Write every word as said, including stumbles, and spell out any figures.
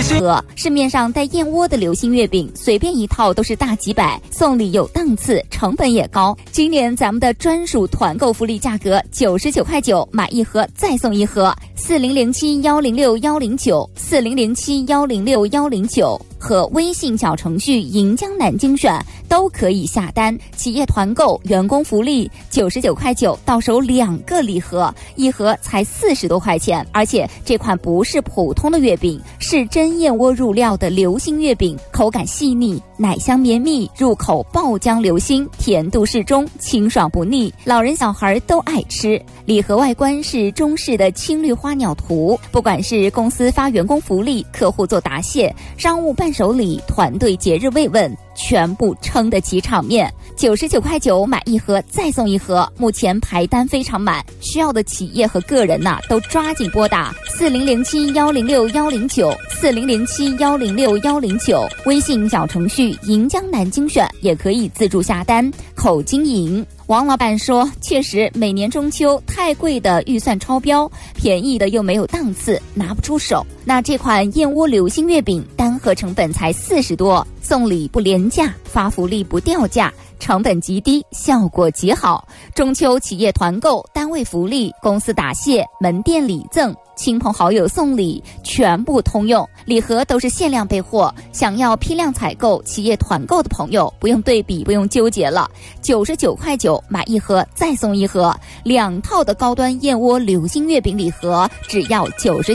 心。 市面上带燕窝的流心月饼，随便一套都是大几百，送礼有档次，成本也高。今年咱们的专属团购福利价格九十九块九，买一盒再送一盒。四零零七幺零六幺零九，四零零七幺零六幺零九和微信小程序银江南精选都可以下单。企业团购员工福利九十九块九，到手两个礼盒，一盒才四十多块钱。而且这款不是普通的月饼，是真燕窝入料的流心月饼，口感细腻，奶香绵密，入口爆浆流心，甜度适中，清爽不腻，老人小孩都爱吃。礼盒外观是中式的青绿花鸟图，不管是公司发员工福利，客户做答谢，商务伴手礼，团队节日慰问，全部撑得起场面。九十九块九买一盒再送一盒，目前排单非常满，需要的企业和个人呐、啊、都抓紧拨打四零零七幺零六幺零九，四零零七幺零六幺零九，微信小程序银江南精选也可以自助下单，口经营。王老板说，确实每年中秋太贵的预算超标，便宜的又没有档次，拿不出手。那这款燕窝流心月饼单盒成本才四十多，送礼不廉价，发福利不掉价，成本极低，效果极好。中秋企业团购、单位福利、公司答谢、门店礼赠、亲朋好友送礼，全部通用。礼盒都是限量备货，想要批量采购、企业团购的朋友，不用对比，不用纠结了。九十九块九买一盒再送一盒，两套的高端燕窝流心月饼礼盒只要九十。